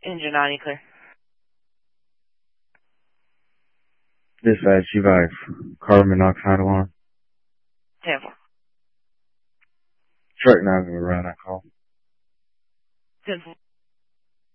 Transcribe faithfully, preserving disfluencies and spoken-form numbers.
Engine ninety clear. Dispatch, you have carbon monoxide alarm. ten four. Truck not going to run that call. ten four.